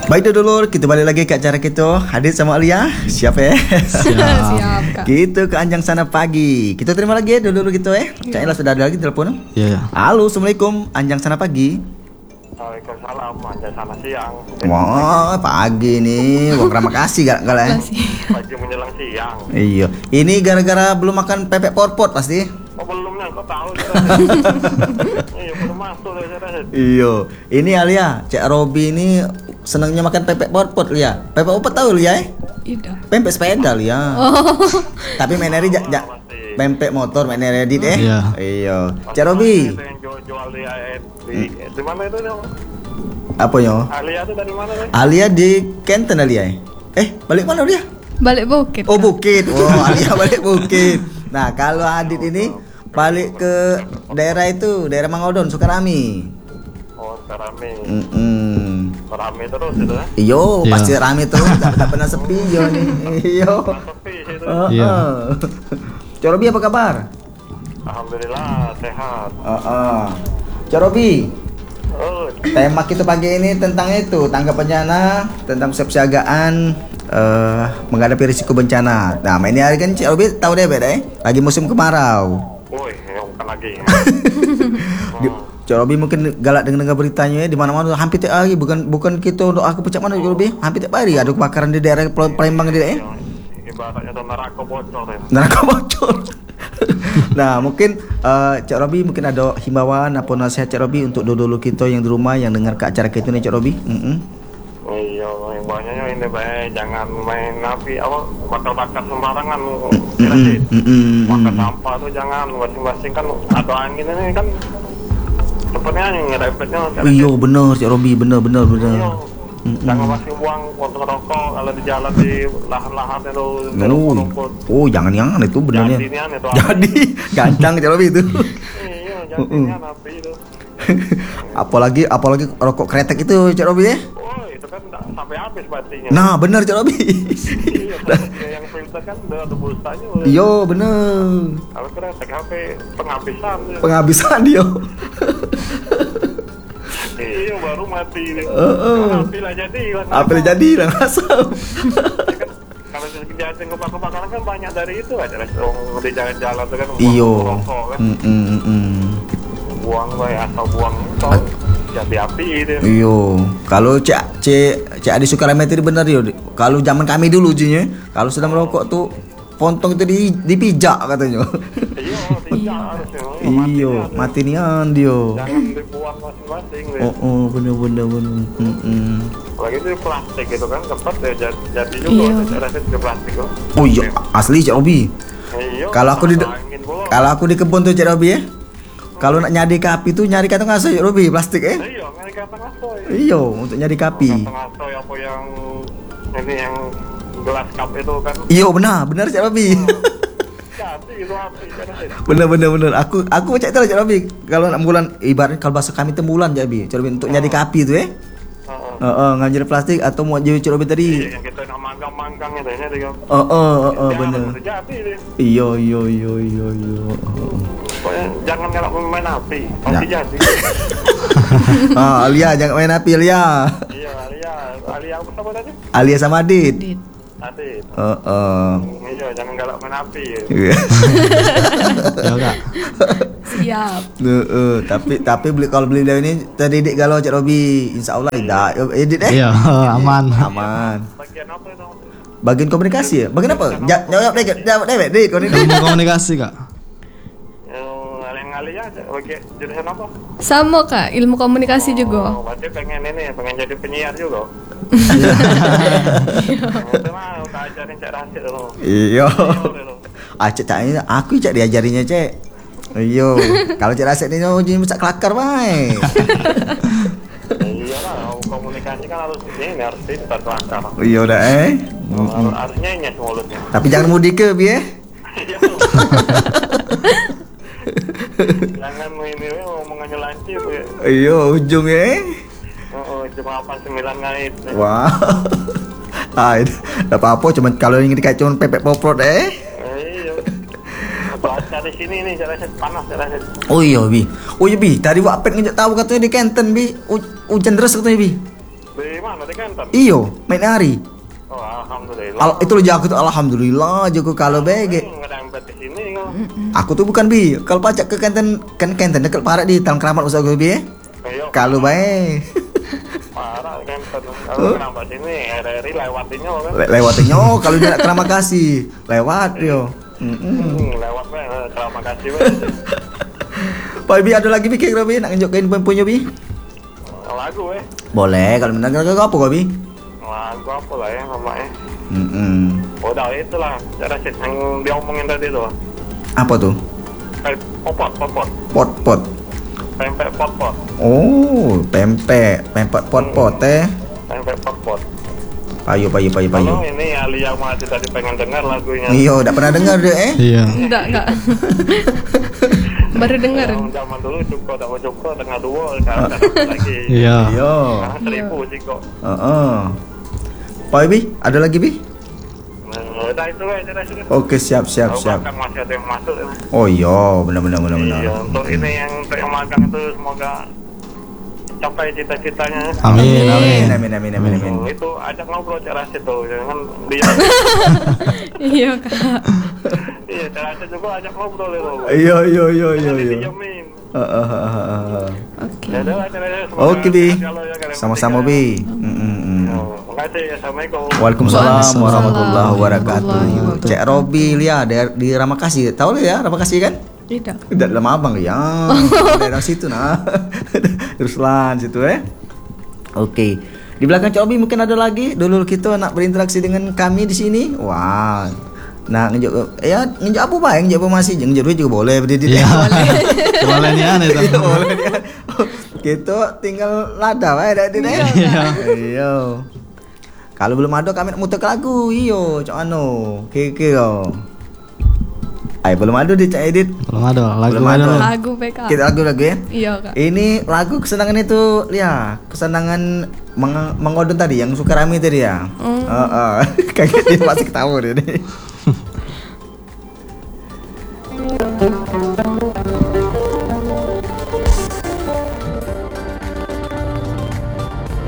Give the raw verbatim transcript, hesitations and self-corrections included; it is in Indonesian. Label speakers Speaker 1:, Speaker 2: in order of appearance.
Speaker 1: Baik dulur, kita balik lagi ke acara kita. Hadir sama Alia. Siap ya?
Speaker 2: Siap, Siap Kak.
Speaker 1: Kita ke Anjang Sana Pagi. Kita terima lagi ya dulur kita eh. Cak Ella sudah ada lagi telepon.
Speaker 3: Iya. Yeah.
Speaker 1: Halo, Assalamualaikum. Anjang Sana Pagi.
Speaker 4: Waalaikumsalam, Anjang Sana Siang.
Speaker 1: Wah, pagi nih. Wah, terima kasih gak kalian?
Speaker 4: Pagi menjelang siang.
Speaker 1: Iya. Ini gara-gara belum makan pepek porpot pasti.
Speaker 4: Oh belum nih, kok tahu? Iya, belum masuk deh.
Speaker 1: Iya. Ini Alia, Cak Robi ini senangnya makan pepek porpot Lia. Pepek porpot tahu Lia eh?
Speaker 2: Iya.
Speaker 1: Pempek sepeda Lia.
Speaker 2: Oh.
Speaker 1: Tapi main eri jak jak pempek motor main edit eh.
Speaker 3: Iya.
Speaker 1: Iya. Cak Robi.
Speaker 4: Jual di di di mana itu nih?
Speaker 1: Apa yo?
Speaker 4: Alia itu dari mana nih?
Speaker 1: Alia di Kenten Alia eh. Eh, balik mana dia?
Speaker 2: Balik Bukit.
Speaker 1: Oh, Bukit. Oh, Alia balik Bukit. Nah, kalau Adit ini balik ke daerah itu, daerah Mangodon, Sukarami.
Speaker 4: Oh, Sukarami.
Speaker 1: Mm-mm.
Speaker 4: Rame terus itu ya?
Speaker 1: Iyo,
Speaker 3: Iya.
Speaker 1: pasti rame terus, tak, tak pernah sepi yo nih. Iyo.
Speaker 4: Sepi itu.
Speaker 1: Oh,
Speaker 3: Iya.
Speaker 1: oh. Cak Robi apa kabar?
Speaker 4: Alhamdulillah sehat.
Speaker 1: Oh, oh. Cak Robi,
Speaker 4: Oh,
Speaker 1: tema kita pagi ini tentang itu, tanggap bencana, tentang kesiapsiagaan eh menghadapi risiko bencana. Nah, ini hari kan Cak Robi tahu deh beda eh, lagi musim kemarau.
Speaker 4: woi, yang bukan lagi.
Speaker 1: Cak Robi mungkin galak dengar-dengar beritanya ya, di mana-mana hampir tiap hari, bukan bukan kita untuk aku pecah mana Cak Robi, hampir tiap hari ada kebakaran di daerah Palembang di daerah.
Speaker 4: Ibaratnya tuh neraka bocor ya.
Speaker 1: Neraka bocor. Nah, mungkin uh, Cak Robi mungkin ada himbauan apa nasihat Cak Robi untuk dulu-dulu kita yang di rumah yang dengar ke acara kita nih Cak Robi. Mm-mm.
Speaker 4: Oh iya, yang banyaknya ini baik, jangan main api apa bakar-bakar sembarangan.
Speaker 1: Mm-mm. Mm-mm.
Speaker 4: Bakar sampah tuh jangan, masing-masing kan ada angin ini kan sebenarnya yang ngerepetnya.
Speaker 1: Iya benar Cak Robi, benar benar benar.
Speaker 4: Iya. Jangan masih buang potong rokok kalau di jalan di lahan-lahan itu
Speaker 1: Oh,
Speaker 4: rumput.
Speaker 1: oh jangan yang itu benernya.
Speaker 4: Jadi nian itu.
Speaker 1: Jadi gancang Cak Robi itu.
Speaker 4: Iya, jadi nian api itu.
Speaker 1: apalagi apalagi rokok kretek itu Cak Robi ya.
Speaker 4: Oh, itu kan nggak sampai habis baterainya.
Speaker 1: Nah, benar Cak Robi.
Speaker 4: Iya, baterai yang filter kan udah ada pulsanya. udah.
Speaker 1: Iya benar.
Speaker 4: Kalau kretek H P penghabisan. ya.
Speaker 1: Penghabisan dia.
Speaker 4: Iya, baru mati ini.
Speaker 1: Heeh.
Speaker 4: Api lah jadi. lah.
Speaker 1: Apa yang jadi lah asap.
Speaker 4: Ya kan, kalau kejadian kebakaran kan banyak dari itu aja. Orang di jalan-jalan tuh kan buang
Speaker 1: Iyo.
Speaker 4: rokok kan.
Speaker 1: Mm mm mm.
Speaker 4: Buang baik asal buang itu jadi api itu.
Speaker 1: Iyo, kalau cak cek cak Adi Sukarami itu benar yo. Kalau zaman kami dulu jinya, kalau sedang merokok tuh pontong itu di dipijak katanya.
Speaker 4: Iya, tidak harusnya.
Speaker 1: Iyo, mati nian dia.
Speaker 4: Jangan dibuang masing-masing. deh.
Speaker 1: Oh oh bener bener bener. Mm -mm.
Speaker 4: Apalagi itu plastik gitu kan cepat ya jadi, jadi juga
Speaker 2: Iya.
Speaker 4: saya rasa ke plastik kok.
Speaker 1: Oh iya, asli Cak Robi.
Speaker 4: Iya.
Speaker 1: Kalau aku di
Speaker 4: angin pula.
Speaker 1: kalau aku di kebun tuh Cak Robi ya. Kalau nak nyari kapi tuh nyari kantong asoy Cak Robi plastik eh.
Speaker 4: Iya, ngeri kata ngasoy.
Speaker 1: Iya, untuk nyari kapi.
Speaker 4: Kata ngasoy apa yang ini yang gelas cup itu kan.
Speaker 1: Iya benar, benar Cak Robi.
Speaker 4: Jadi itu api kan.
Speaker 1: Bener bener bener. Aku aku cek tahu Cak Robi. Kalau nak bulan ibaratnya kalau bahasa kami temulan Cak Robi. Cak Robi untuk nyari kapi tuh eh.
Speaker 4: Heeh.
Speaker 1: Heeh, ngajar plastik atau mau jadi Cak Robi tadi.
Speaker 4: Iya, yang kita nak manggang-manggang itu ya dia.
Speaker 1: Oh oh oh, oh bener.
Speaker 4: Jadi deh.
Speaker 1: Iya iya iya iya iya. Oh.
Speaker 4: Pokoknya jangan ngelak main api, pasti
Speaker 1: Ya.
Speaker 4: jadi.
Speaker 1: Ah, Alia jangan main api Alia.
Speaker 4: Iya, Alia, Alia apa sama tadi?
Speaker 1: Alia sama Adit.
Speaker 2: Dit.
Speaker 4: Adit.
Speaker 1: Heeh.
Speaker 4: Iya, jangan galak main api. Ya.
Speaker 1: Iya.
Speaker 3: Ya kak.
Speaker 2: Siap.
Speaker 1: Heeh, tapi tapi beli kalau beli dari ini terdidik galau Cak Robi. Insyaallah tidak. Edit eh.
Speaker 3: Iya, aman.
Speaker 1: Aman.
Speaker 4: Bagian apa itu?
Speaker 1: Bagian komunikasi ya? Bagian apa? Ja- Jawab deh, jawab deh, Dit. Kau ini.
Speaker 3: Ilmu komunikasi kak.
Speaker 4: Yang yang Alia bagian jurusan apa?
Speaker 2: Sama Kak, ilmu komunikasi juga.
Speaker 4: Oh, berarti pengen ini, pengen jadi penyiar juga. Itu mah udah ajarin Cak Rasid dulu.
Speaker 1: Iya.
Speaker 4: dulu.
Speaker 1: Ah, cek cak ini aku cak diajarinya cek. Iya. Kalau cek Rasid ini oh jadi bisa kelakar baik.
Speaker 4: Iya lah, komunikasi kan harus ini harus pintar kelakar.
Speaker 1: Iya udah eh.
Speaker 4: Harus harus nyanyes mulutnya.
Speaker 1: Tapi jangan mudik ke bi eh.
Speaker 4: Iya. Jangan ini ngomongnya lancip ya.
Speaker 1: Iya ujung eh.
Speaker 4: Oh, jam delapan sembilan ngait.
Speaker 1: Wah. Ah, itu tak apa-apa cuma kalau ingin dikait cuma pepek poprot eh.
Speaker 4: Iya. Cuaca di sini nih saya rasa panas saya rasa.
Speaker 1: Oh iya bi. Oh iya bi, tadi Wak Pet ngejak tahu katanya di Kenten bi. U- hujan deras katanya bi.
Speaker 4: Di mana? mana di Kenten?
Speaker 1: Iyo, main hari.
Speaker 4: Oh, alhamdulillah.
Speaker 1: Al itu loh aku tuh alhamdulillah Joko kalau bege.
Speaker 4: Nggak ada yang di sini kok.
Speaker 1: Aku tuh bukan bi. Kalau pajak ke Kenten kan Kenten dekat Parak di Talang Keramat usaha gue bi. Ya?
Speaker 4: Ayo.
Speaker 1: Kalau bae.
Speaker 4: Parah Kenten. Kalau kenapa sini R R I lewatinya kan?
Speaker 1: Le lewatinya oh, kalau dia nak terima kasih. Lewat yo. Mm -mm.
Speaker 4: Hmm, lewat bae. Terima kasih bae.
Speaker 1: Pak Bi ada lagi bi kira bi nak nunjukin punya bi?
Speaker 4: Lagu eh.
Speaker 1: Boleh kalau mendengar lagu apa kau bi?
Speaker 4: Lagu apa lah ya namanya?
Speaker 1: Mm -mm.
Speaker 4: Udah itulah cara set yang diomongin tadi tuh.
Speaker 1: Apa tuh?
Speaker 4: Kayak popot popot.
Speaker 1: Pot pot.
Speaker 4: Pempek pot pot.
Speaker 1: Oh, pempek, pempek pot pot teh.
Speaker 4: Pempek pot pot.
Speaker 1: Payu payu payu payu.
Speaker 4: Kalau ini Ali yang masih tadi pengen dengar lagunya.
Speaker 1: Iyo, udah pernah dengar deh eh?
Speaker 3: Iya.
Speaker 2: Enggak, enggak. Baru denger.
Speaker 4: Yang zaman dulu cukup dapat cukup tengah dua sekarang ada lagi.
Speaker 3: Iya.
Speaker 1: Iyo.
Speaker 4: Sekarang seribu sih kok.
Speaker 1: Heeh. Pak Bi, ada lagi bi?
Speaker 4: Nah, udah itu aja dah sudah.
Speaker 1: Oke siap siap
Speaker 4: Tahu
Speaker 1: siap.
Speaker 4: makan masih ada yang masuk. Ya.
Speaker 1: Oh iya, benar benar benar benar.
Speaker 4: Iya, untuk ini yang untuk yang magang itu semoga capai cita-citanya.
Speaker 3: Amin, amin.
Speaker 1: Amin amin amin amin.
Speaker 4: Oh, itu ajak ngobrol cara situ, jangan dia.
Speaker 2: Iya, Kak.
Speaker 4: Iya, cara situ juga ajak ngobrol itu.
Speaker 1: Iya iya iya iya
Speaker 4: Jangan
Speaker 1: iya.
Speaker 4: didiamin.
Speaker 1: Heeh, heeh, heeh.
Speaker 2: Oke.
Speaker 4: Ya udah, cara semoga
Speaker 1: Oke bi,
Speaker 4: sehat kalau ya, kalian
Speaker 1: sama-sama
Speaker 4: bertiga.
Speaker 1: bi. Mm, mm, mm.
Speaker 4: Ya, makasih, assalamualaikum.
Speaker 1: Waalaikumsalam
Speaker 2: Waalaikumsalam
Speaker 1: warahmatullahi wabarakatuh.
Speaker 2: warahmatullahi wabarakatuh.
Speaker 1: Cek Robi Lia di, di Ramakasih, tahu lu ya Ramakasih kan?
Speaker 2: Tidak.
Speaker 1: Udah lama abang ya, daerah situ nah, Ruslan situ eh. Oke, di belakang Cik Robi mungkin ada lagi. Dulu kita nak berinteraksi dengan kami di sini. Wah, nah ngejuk ya ngejuk apa baik ngejuk apa masih ngejuk duit juga boleh berdiri.
Speaker 3: Iya. Boleh nih aneh tuh.
Speaker 1: Iya, boleh dia. Kita tinggal lada wae dak dine.
Speaker 3: Iya.
Speaker 1: Iya. Kalau belum ada kami nak muter ke lagu, iyo, cak anu. Keke yo. Ai belum ada di Cak Edit.
Speaker 3: Belum ada lagu
Speaker 1: Belum
Speaker 3: ada.
Speaker 1: ada.
Speaker 2: Lagu P K.
Speaker 1: Kita lagu lagi ya.
Speaker 2: Iya, Kak.
Speaker 1: Ini lagu kesenangan itu, ya, kesenangan meng mengodon tadi yang suka rame tadi ya.
Speaker 2: Hmm.
Speaker 1: Heeh. Kaget dia masih ketawa dia nih.